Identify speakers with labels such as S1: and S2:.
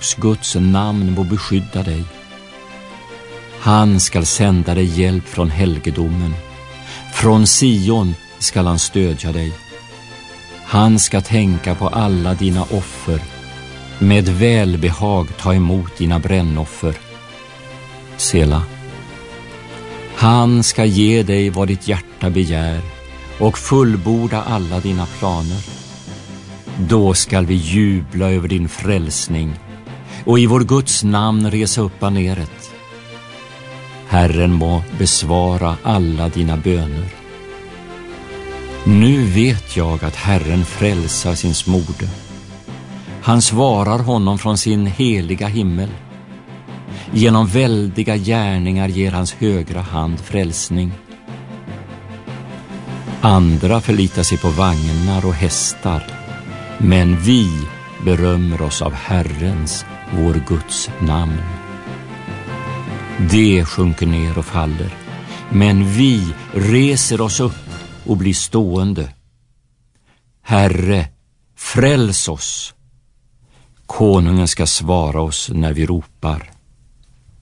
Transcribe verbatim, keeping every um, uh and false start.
S1: folks Guds namn må beskydda dig. Han skall sända dig hjälp från helgedomen. Från Sion skall han stödja dig. Han ska tänka på alla dina offer. Med välbehag ta emot dina brännoffer. Sela. Han ska ge dig vad ditt hjärta begär och fullborda alla dina planer. Då skall vi jubla över din frälsning och i vår Guds namn resa upp baneret. Herren må besvara alla dina böner. Nu vet jag att Herren frälsar sin smorde. Han svarar honom från sin heliga himmel. Genom väldiga gärningar ger hans högra hand frälsning. Andra förlitar sig på vagnar och hästar, men vi berömmer oss av Herrens, vår Guds namn. Det sjunker ner och faller, men vi reser oss upp och blir stående. Herre, fräls oss. Konungen ska svara oss när vi ropar.